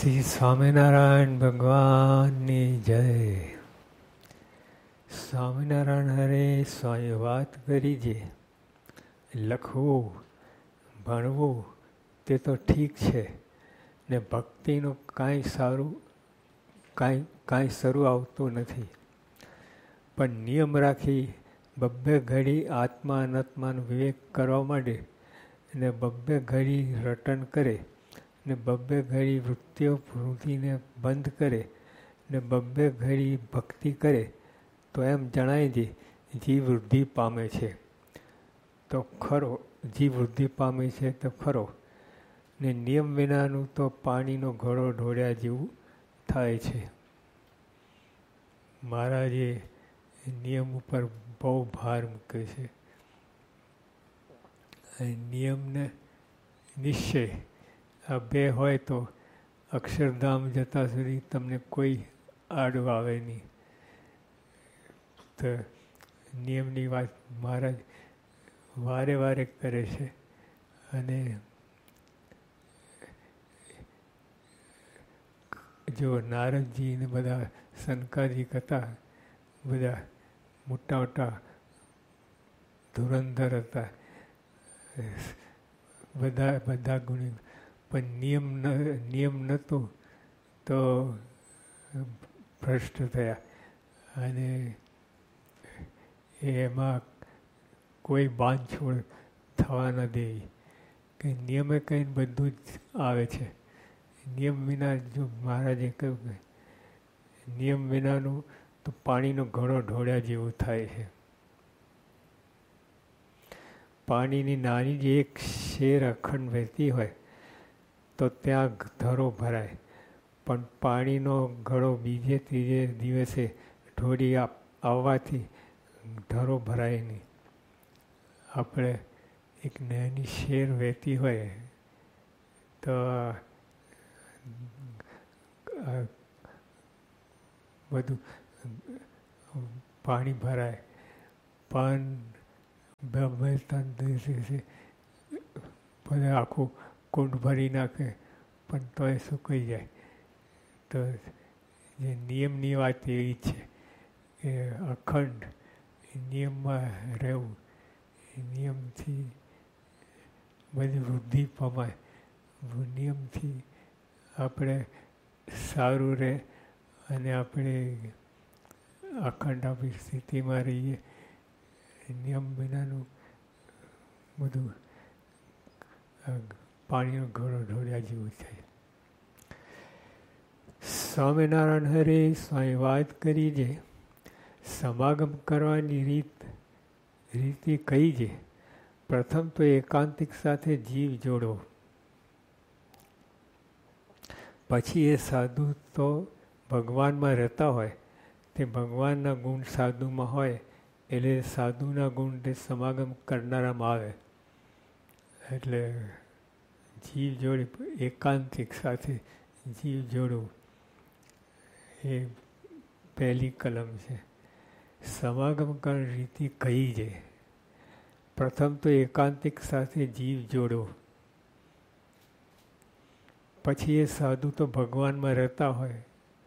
શ્રી સ્વામિનારાયણ ભગવાનની જય. સ્વામિનારાયણ હરે સ્વામી વાત કરી છે. લખવું ભણવું તે તો ઠીક છે ને ભક્તિનું કાંઈ શરૂ આવતું નથી. પણ નિયમ રાખી બબ્બે ઘડી આત્મા અનાત્માનો વિવેક કરવા માંડે અને બબ્બે ઘડી રટન કરે ને બબ્બે ઘડી વૃત્તિને બંધ કરે ને બબ્બે ઘડી ભક્તિ કરે તો એમ જણાય છે જીવ વૃદ્ધિ પામે છે. તો ખરો જીવ વૃદ્ધિ પામે છે તો ખરો ને નિયમ વિનાનું તો પાણીનો ઘડો ઢોળ્યા જેવું થાય છે. મહારાજે નિયમ ઉપર બહુ ભાર મૂકે છે. નિયમને નિશ્ચય આ બે હોય તો અક્ષરધામ જતા સુધી તમને કોઈ આડું આવે નહીં. તો નિયમની વાત મહારાજ વારે વારે કરે છે. અને જો નારદજી ને બધા સનકાદિક હતા, બધા મોટા મોટા ધુરંધર હતા, બધા ગુણી, પણ નિયમ નહોતું તો ભ્રષ્ટ થયા. અને એમાં કોઈ બાંધછોડ થવા ન દે કે નિયમે કહીને બધું જ આવે છે. નિયમ વિના જો મહારાજે કહ્યું કે નિયમ વિનાનું તો પાણીનો ઘડો ઢોળ્યા જેવું થાય છે. પાણીની નાની જે એક શેર અખંડ વહેતી હોય તો ત્યાં ધરો ભરાય, પણ પાણીનો ઘડો બીજે ત્રીજે દિવસે ઢોળી આવવાથી ધરો ભરાય નહીં. આપણે એક નાની શેર વહેતી હોય તો બધું પાણી ભરાય, પણ બે ત્રણ દિવસે બધા આખું કુંડ ભરી નાખે પણ તોય સુકાઈ જાય. તો જે નિયમની વાત એવી છે કે અખંડ નિયમમાં રહેવું, નિયમથી બધી વૃદ્ધિ પમાય, નિયમથી આપણે સારું રહે અને આપણે અખંડ આપણી સ્થિતિમાં રહીએ. નિયમ વિનાનું બધું પાણીનો ઘડો ઢોળ્યા જેવું થાય. સ્વામિનારાયણ હરે સ્વામી વાત કરી છે. સમાગમ કરવાની રીતિ કઈ છે? પ્રથમ તો એકાંતિક સાથે જીવ જોડો, પછી એ સાધુ તો ભગવાનમાં રહેતા હોય, તે ભગવાનના ગુણ સાધુમાં હોય એટલે સાધુના ગુણ તે સમાગમ કરનારામાં આવે. એટલે જીવ જોડી એકાંતિક સાથે જીવ જોડવું એ પહેલી કલમ છે. સમાગમ કરવાની રીતિ કઈ છે? પ્રથમ તો એકાંતિક સાથે જીવ જોડો, પછી એ સાધુ તો ભગવાનમાં રહેતા હોય,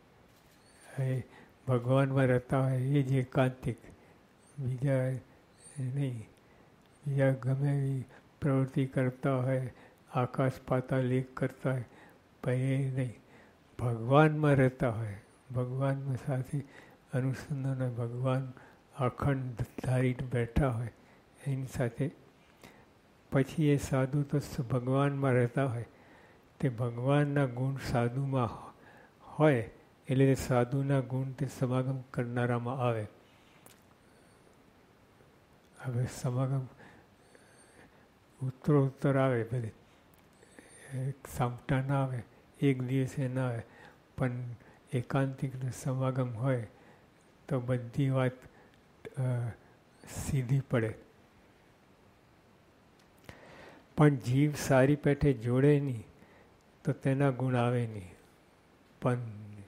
ભગવાનમાં રહેતા હોય એ જ એકાંતિક, બીજા નહીં. બીજા ગમે એવી પ્રવૃત્તિ કરતા હોય, આકાશ પાતાળ એક કરતા હોય, પણ એ નહીં. ભગવાનમાં રહેતા હોય, ભગવાનમાં સાથે અનુસંધાન ભગવાન અખંડ ધારીને બેઠા હોય એની સાથે. પછી એ સાધુ તો ભગવાનમાં રહેતા હોય, તે ભગવાનના ગુણ સાધુમાં હોય એટલે સાધુના ગુણ તે સમાગમ કરનારામાં આવે. હવે સમાગમ ઉત્તરોત્તર આવે, બધે સામટા ના આવે, એક દિવસે ના આવે, પણ એકાંતિકનો સમાગમ હોય તો બધી વાત સીધી પડે. પણ જીવ સારી પેઠે જોડે નહીં તો તેના ગુણ આવે નહીં. પણ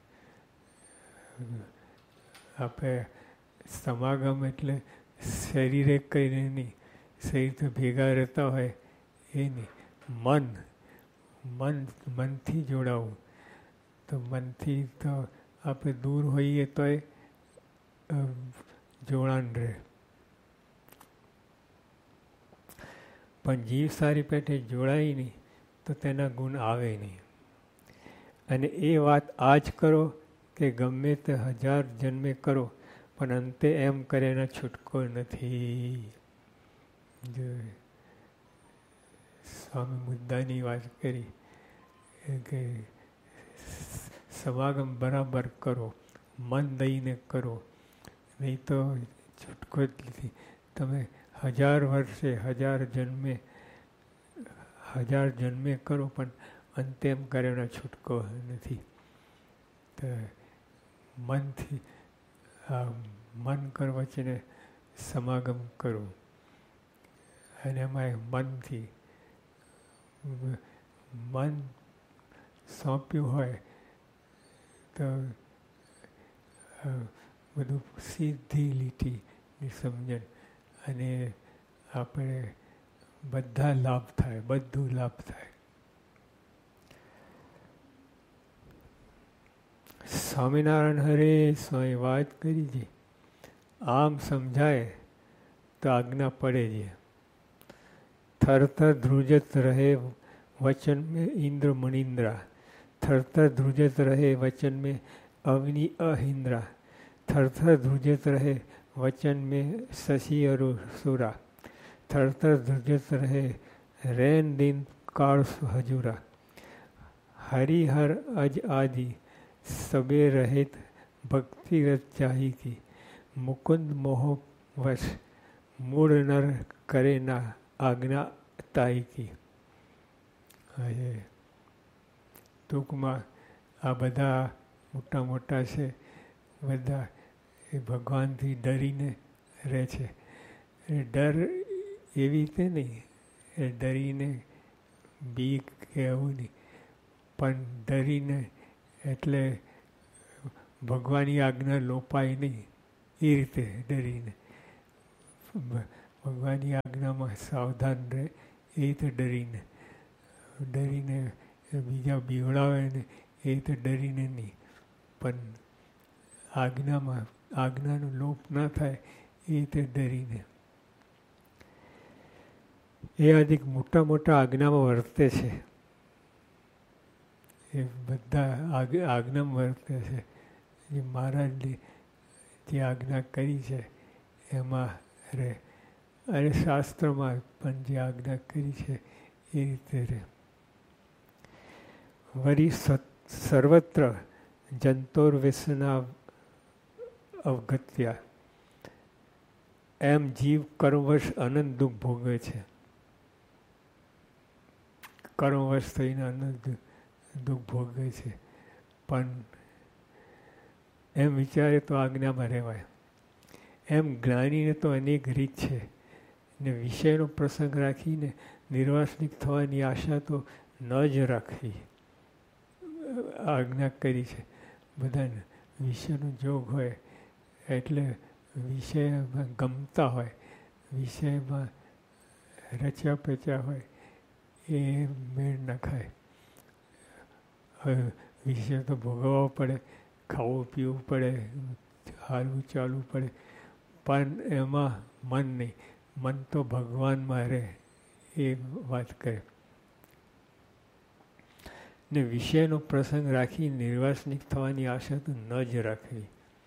આપણે સમાગમ એટલે શરીરે કહીને નહીં, શરીર તો ભેગા રહેતા હોય એ નહીં. મનથી જોડાવું, તો મનથી તો આપણે દૂર હોઈએ તોય જોડાણ રહે. પણ જીવ સારી પેટે જોડાય નહીં તો તેના ગુણ આવે નહીં. અને એ વાત આજ કરો કે ગમે તે 1000 જન્મે કરો, પણ અંતે એમ કરેના છૂટકો નથી. જો સ્વામી મુદ્દાની વાત કરી કે સમાગમ બરાબર કરો, મન દઈને કરો, નહીં તો છૂટકો જ નથી. તમે 1000 વર્ષે 1000 જન્મે કરો, પણ અંતે એમ કરેનો છૂટકો નથી. તો મનથી મન કર વચને સમાગમ કરો, અને એમાં મનથી મન સોંપ્યું હોય તો બધું સીધી લીટીની સમજણ, અને આપણે બધા લાભ થાય, બધું લાભ થાય. સ્વામિનારાયણ હરે સ્વામી વાત કરી છે, આમ સમજાય તો આજ્ઞા પડે છે. थर थर ध्रुजत रहे वचन में इंद्र मणिंद्रा, थर थर ध्रुजत रहे वचन में अवनी अहिंद्रा, थर थर ध्रुजत रहे वचन में शशि अरुसुरा, थर थर ध्रुजत रहे रैन दिन काल हजूरा, हरिहर अज आदि सबे रहित भक्ति रत चाही की, मुकुंद मोह वश मूળ નર કરે ના આજ્ઞા તાઈ કી. ટૂંકમાં આ બધા મોટા મોટા છે, બધા એ ભગવાનથી ડરીને રહે છે. એ ડર એવી રીતે નહીં, એ ડરીને બીક કે એવું નહીં, પણ ડરીને એટલે ભગવાનની આજ્ઞા લોપાય નહીં એ રીતે ડરીને, ભગવાનની આજ્ઞામાં સાવધાન રહે એ રીતે ડરીને, ડરીને બીજા બીવડાવે ને એ રીતે ડરીને નહીં, પણ આજ્ઞાનો લોપ ના થાય એ રીતે ડરીને. એ અધિક મોટા મોટા આજ્ઞામાં વર્તે છે, એ બધા આજ્ઞામાં વર્તે છે. જે મહારાજની જે આજ્ઞા કરી છે એમાં રહે, અને શાસ્ત્રમાં પણ જે આજ્ઞા કરી છે એ રીતે રહે. વરી સર્વત્ર જંતોર વ્યસના અવગત્યા, એમ જીવ કર્મવશ અનંત દુઃખ ભોગવે છે. કર્મવશ થઈને અનંત દુઃખ ભોગવે છે, પણ એમ વિચારે તો આજ્ઞામાં રહેવાય. એમ જ્ઞાનીને તો અનેક રીત છે, ને વિષયનો પ્રસંગ રાખીને નિર્વાસનિક થવાની આશા તો ન જ રાખવી. આજ્ઞા કરી છે બધાને, વિષયનો જોગ હોય એટલે વિષયમાં ગમતા હોય, વિષયમાં રચ્યા પેચ્યા હોય એ મેળ ન ખાય. હવે વિષય તો ભોગવવો પડે, ખાવું પીવું પડે, હાલવું ચાલવું પડે, પણ એમાં મન નહીં, મન તો ભગવાનમાં રહે એ વાત કરે. ને વિષયનો પ્રસંગ રાખી નિર્વાસનિક થવાની આશા તો ન જ રાખવી.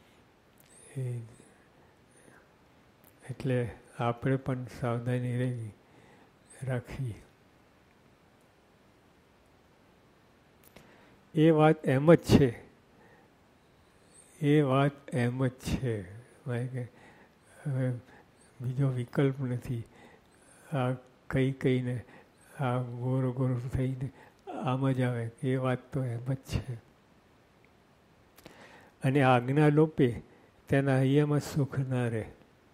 એટલે આપણે પણ સાવધાની રાખવી. એ વાત એમ જ છે, એ વાત એમ જ છે, હવે બીજો વિકલ્પ નથી. આ કહીને આ ગોરો ગોરો થઈને આમ જ આવે, એ વાત તો એમ જ છે. અને આજ્ઞા લોપે તેના હૈયામાં સુખ ના રહે.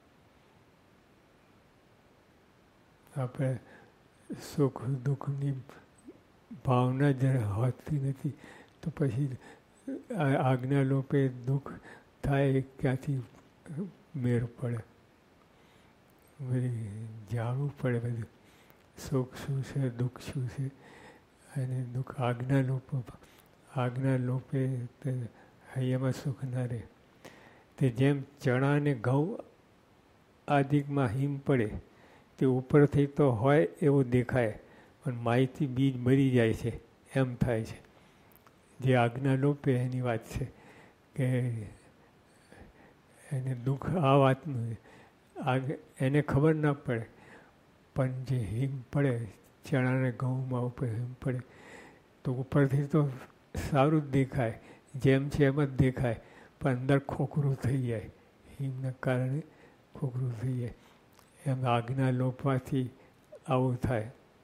આપણે સુખ દુઃખની ભાવના જ હોતી નથી, તો પછી આજ્ઞા લોપે દુઃખ થાય ક્યાંથી મેળ પડે? બધી જાણવું પડે બધું, સુખ શું છે, દુઃખ શું છે, અને દુઃખ આજ્ઞા લોપ આજ્ઞા લોપે તે હૈયામાં સુખ ના રહે. તે જેમ ચણા અને ઘઉં આદિકમાં હિમ પડે તે ઉપરથી તો હોય એવું દેખાય પણ માહિતી બીજ મરી જાય છે એમ થાય છે. જે આજ્ઞા લોપે એની વાત છે કે એને દુઃખ આ વાતનું એને ખબર ના પડે પણ જે હિમ પડે ચણાને ઘઉંમાં ઉપર હિમ પડે તો ઉપરથી તો સારું જ દેખાય, જેમ છે એમ જ દેખાય પણ અંદર ખોખરું થઈ જાય, હિમના કારણે ખોખરું થઈ જાય. એમ આજ્ઞા લોપવાથી આવું થાય.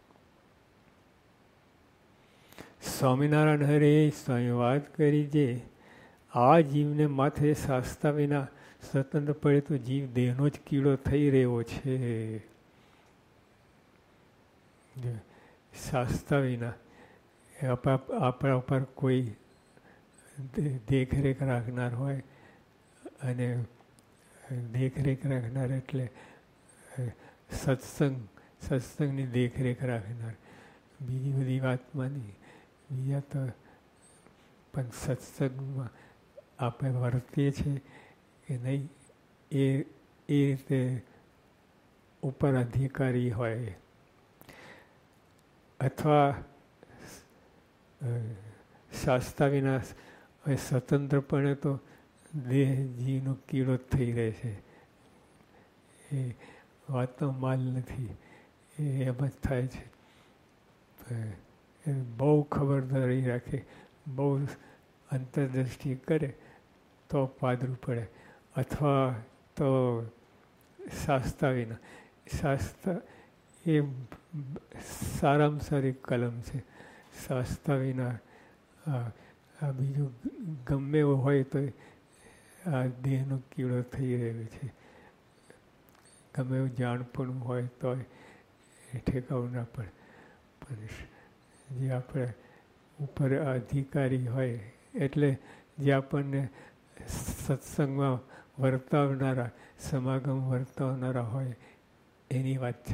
સ્વામિનારાયણ હરે સ્વામી વાત કરી જે આ જીવને માથે શાસ્તા વિના સ્વતંત્ર પડે તો જીવ દેહનો જ કીડો થઈ રહ્યો છે. શાસ્તા વિના આપણા ઉપર કોઈ દેખરેખ રાખનાર હોય, અને દેખરેખ રાખનાર એટલે સત્સંગની દેખરેખ રાખનાર, બીજી બધી વાતમાં નહીં. બીજા તો પણ સત્સંગમાં આપણે વર્તીએ છીએ કે નહીં એ રીતે ઉપર અધિકારી હોય અથવા શાસ્તા વિના સ્વતંત્રપણે તો દેહ જીવનો કીડો જ થઈ રહે છે. એ વાતનો માલ નથી, એ એમ જ થાય છે. બહુ ખબરદારી રાખે, બહુ અંતરદ્રષ્ટિ કરે તો પાદરું પડે, અથવા તો શાસ્તા વિના. શાસ્તા એ સારામાં સારી કલમ છે. શાસ્તા વિના આ બીજું ગમે એવું હોય તો આ દેહનો કીડો થઈ રહ્યો છે. ગમે એવું જાણપણું હોય તો એ ઠેકાવું ના પડે. પણ જે આપણે ઉપર અધિકારી હોય એટલે જે આપણને સત્સંગમાં વર્તાવનારા, સમાગમ વર્તાવનારા હોય એની વાત છે.